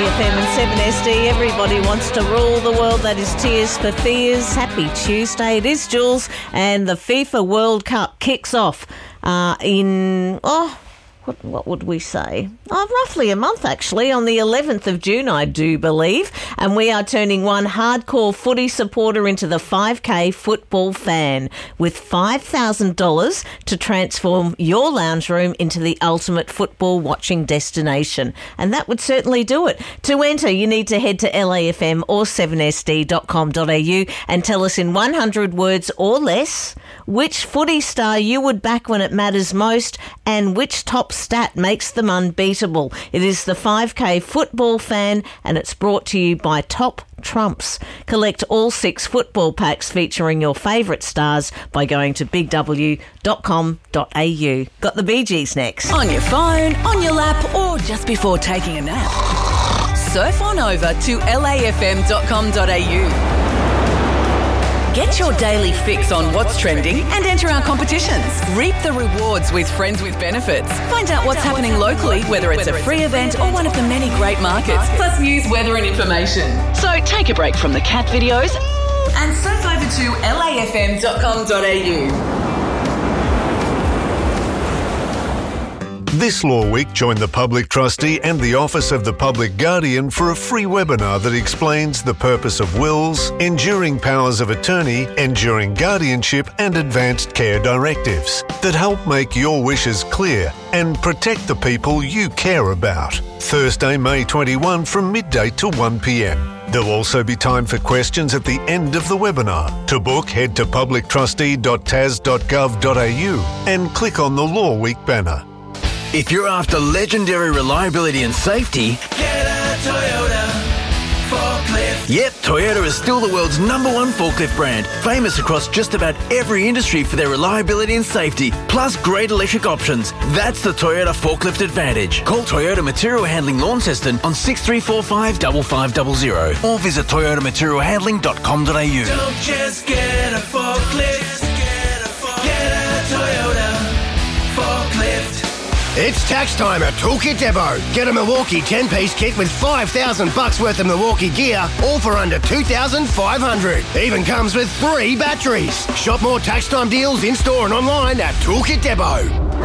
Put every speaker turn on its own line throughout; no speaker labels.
LAFM and 7SD. Everybody wants to rule the world. That is Tears for Fears. Happy Tuesday. It is Jules, and the FIFA World Cup kicks off what would we say? Roughly a month, actually, on the 11th of June, I do believe. And we are turning one hardcore footy supporter into the 5K football fan with $5,000 to transform your lounge room into the ultimate football watching destination. And that would certainly do it. To enter, you need to head to LAFM or 7sd.com.au and tell us in 100 words or less which footy star you would back when it matters most and which top stat makes them unbeatable. It is the 5K football fan, and it's brought to you by Top Trumps. Collect all 6 football packs featuring your favourite stars by going to bigw.com.au. Got the Bee Gees next.
On your phone, on your lap, or just before taking a nap. Surf on over to lafm.com.au. Get your daily fix on what's trending and enter our competitions. Reap the rewards with Friends with Benefits. Find out what's happening locally, whether it's a free event or one of the many great markets, plus news, weather and information. So take a break from the cat videos and surf over to lafm.com.au.
This Law Week, join the Public Trustee and the Office of the Public Guardian for a free webinar that explains the purpose of wills, enduring powers of attorney, enduring guardianship and advanced care directives that help make your wishes clear and protect the people you care about. Thursday, May 21 from midday to 1 p.m. There'll also be time for questions at the end of the webinar. To book, head to publictrustee.tas.gov.au and click on the Law Week banner.
If you're after legendary reliability and safety,
get a Toyota forklift.
Yep, Toyota is still the world's #1 forklift brand, famous across just about every industry for their reliability and safety, plus great electric options. That's the Toyota Forklift Advantage. Call Toyota Material Handling Launceston on 6345 5500 or visit toyotamaterialhandling.com.au.
Don't just get a forklift, get a Toyota forklift.
It's tax time at Toolkit Depot. Get a Milwaukee 10-piece kit with $5,000 worth of Milwaukee gear, all for under $2,500. Even comes with 3 batteries. Shop more tax time deals in-store and online at Toolkit Depot.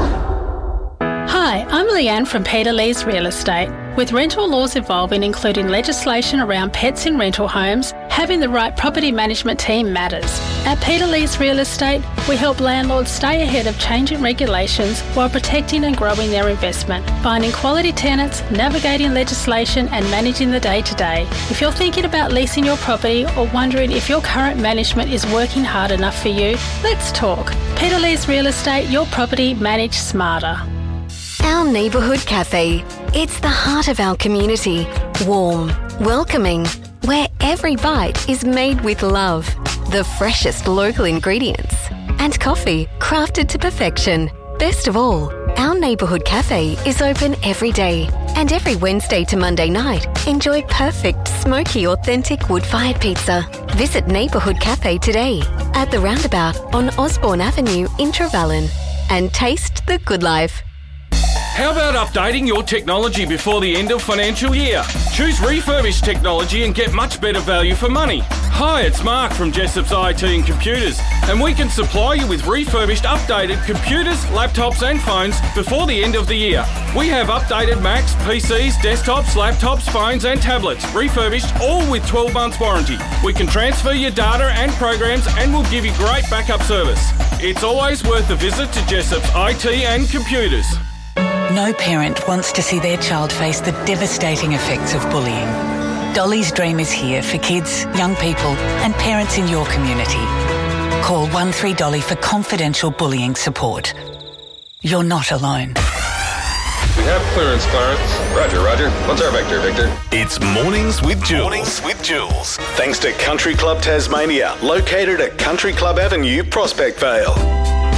Hi, I'm Leanne from Peter Lee's Real Estate. With rental laws evolving, including legislation around pets in rental homes, having the right property management team matters. At Peter Lee's Real Estate, we help landlords stay ahead of changing regulations while protecting and growing their investment, finding quality tenants, navigating legislation and managing the day-to-day. If you're thinking about leasing your property or wondering if your current management is working hard enough for you, let's talk. Peter Lee's Real Estate, your property managed smarter.
Our neighbourhood cafe. It's the heart of our community. Warm, welcoming, where every bite is made with love. The freshest local ingredients. And coffee crafted to perfection. Best of all, our neighbourhood cafe is open every day. And every Wednesday to Monday night, enjoy perfect, smoky, authentic wood-fired pizza. Visit Neighbourhood Cafe today at the roundabout on Osborne Avenue in Trevellyn. And taste the good life.
How about updating your technology before the end of financial year? Choose refurbished technology and get much better value for money. Hi, it's Mark from Jessop's IT and Computers, and we can supply you with refurbished, updated computers, laptops and phones before the end of the year. We have updated Macs, PCs, desktops, laptops, phones and tablets, refurbished, all with 12 months warranty. We can transfer your data and programs and we'll give you great backup service. It's always worth a visit to Jessop's IT and Computers.
No parent wants to see their child face the devastating effects of bullying. Dolly's Dream is here for kids, young people and parents in your community. Call 13Dolly for confidential bullying support. You're not alone.
We have clearance, Clarence. Roger. What's our vector, Victor?
It's Mornings with Jules. Thanks to Country Club Tasmania, located at Country Club Avenue, Prospect Vale.